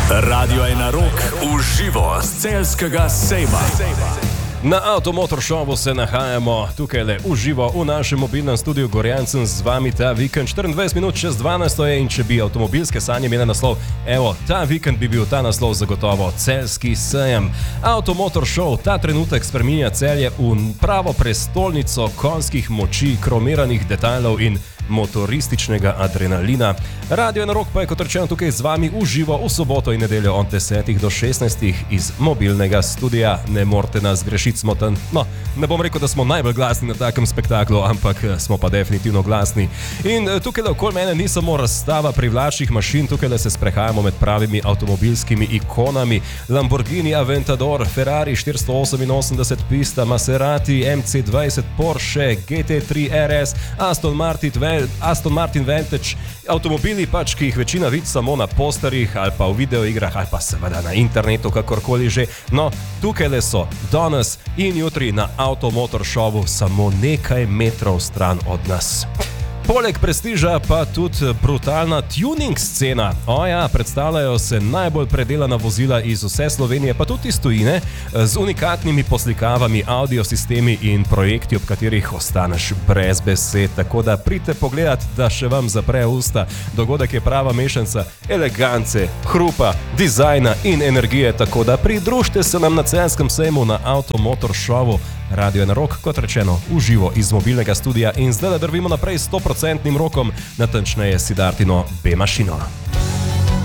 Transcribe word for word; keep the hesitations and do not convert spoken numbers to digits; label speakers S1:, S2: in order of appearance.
S1: Radio ena rok v živo z celjskega sejma.
S2: Na Avtomotor Showu se nahajamo tukaj le v živo v našem mobilnem studiu Gorjancem z vami ta vikend. štiriindvajset minut čez dvanajsto je in če bi avtomobilske sanje imele naslov, evo, ta vikend bi bil ta naslov zagotovo celjski sejem. Avtomotor Show ta trenutek spreminja Celje v pravo prestolnico konjskih moči, kromiranih detajlov in motorističnega adrenalina. Radio ena rok pa je kot rečeno tukaj z vami v živo v soboto in nedeljo od desetih do šestnajstih iz mobilnega studia. Ne morete nas grešiti, smo tam, no, ne bom rekel, da smo najbolj glasni na takem spektaklu, ampak smo pa definitivno glasni. In tukaj le okoli mene ni samo razstava privlačnih mašin, tukaj le se sprehajamo med pravimi avtomobilskimi ikonami. Lamborghini Aventador, Ferrari štiristo oseminosemdeset pista, Maserati M C dvajset, Porsche G T tri R S, Aston Martin Aston Martin Vantage, avtomobili pač, ki jih večina vidi samo na posterjih ali pa v videoigrah ali pa seveda na internetu, kakorkoli že. No, tukaj le so danes in jutri na Avtomotor Showu samo nekaj metrov stran od nas. Poleg prestiža pa tudi brutalna tuning scena. O ja, predstavljajo se najbolj predelana vozila iz vse Slovenije, pa tudi iz tujine, z unikatnimi poslikavami, audiosistemi in projekti, ob katerih ostaneš brez besed. Tako da pridite pogledat, da še vam zapre usta. Dogodek je prava mešanica elegance, hrupa, dizajna in energije, tako da pridružite se nam na celjskem sejmu na Avtomotor Showu. Radio ena rok, kot rečeno, v živo iz mobilnega studia in zdaj drvimo naprej s sto procentnim rokom, natančneje Sidartino B mašino.